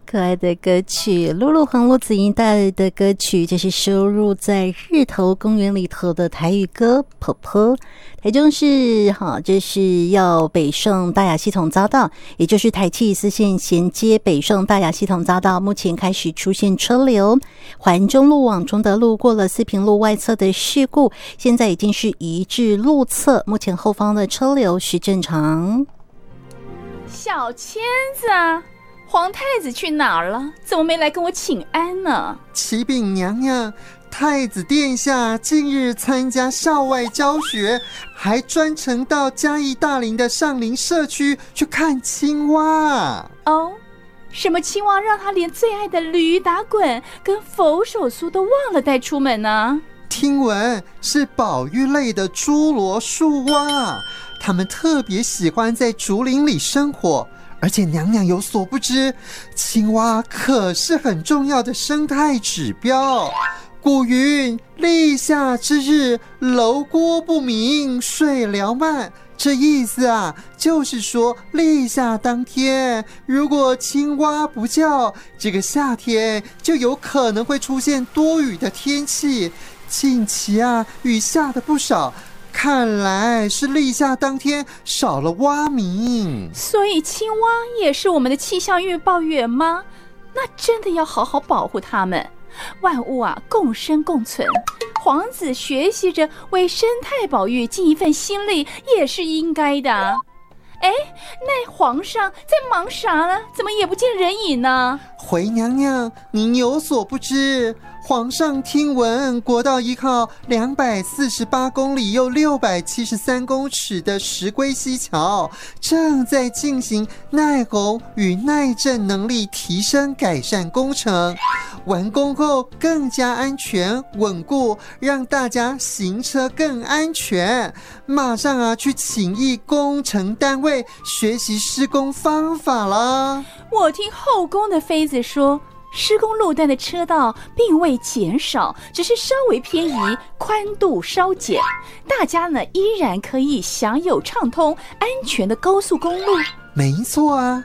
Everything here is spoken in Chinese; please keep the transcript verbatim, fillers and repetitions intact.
可爱的歌曲，露露和陆子莹带来的歌曲，这是收录在日头公园里头的台语歌《婆婆》。台中市哈，这是要北胜大雅系统匝道，也就是台七十四线衔接北胜大雅系统匝道，目前开始出现车流。环中路往崇德路过了四平路外侧的事故，现在已经是移至路侧，目前后方的车流是正常。 小签子啊，皇太子去哪儿了？怎么没来跟我请安呢？ 启禀娘娘，太子殿下近日参加校外教学，还专程到嘉义大林的上林社区去看青蛙。 哦，什么青蛙让他连最爱的驴打滚跟佛手酥都忘了带出门呢？ 听闻是保育类的侏罗树蛙，它们特别喜欢在竹林里生活。而且娘娘有所不知，青蛙可是很重要的生态指标。古云立夏之日，楼锅不明，水疗慢。这意思啊，就是说立夏当天，如果青蛙不叫，这个夏天就有可能会出现多雨的天气。近期啊，雨下的不少，看来是立夏当天少了蛙鸣。 所以青蛙也是我们的气象预报员吗？那真的要好好保护它们。万物啊，共生共存，皇子学习着为生态保育尽一份心力也是应该的。哎，那皇上在忙啥呢？怎么也不见人影呢？ 回娘娘，您有所不知，皇上听闻国道一号两百四十八公里又六百七十三公尺的石龟溪桥正在进行耐洪与耐震能力提升改善工程，完工后更加安全稳固，让大家行车更安全。马上啊去请益工程单位学习施工方法啦。 我听后宫的妃子说，施工路段的车道并未减少，只是稍微偏移，宽度稍减，大家呢依然可以享有畅通安全的高速公路。 没错啊，